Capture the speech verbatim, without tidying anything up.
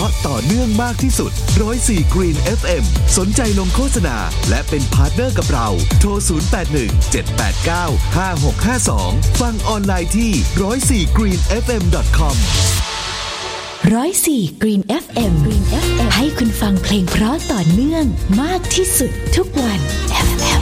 ะต่อเนื่องมากที่สุดหนึ่งศูนย์สี่ Green เอฟ เอ็ม สนใจลงโฆษณาและเป็นพาร์ทเนอร์กับเราโทรศูนย์ แปด หนึ่ง เจ็ด แปด เก้า ห้า หก ห้า สองฟังออนไลน์ที่ หนึ่งศูนย์สี่ กรีน เอฟ เอ็ม ดอท คอมหนึ่งศูนย์สี่ Green เอฟ เอ็ม Green เอฟ เอ็ม ให้คุณฟังเพลงเพราะต่อเนื่องมากที่สุดทุกวัน เอฟ เอ็ม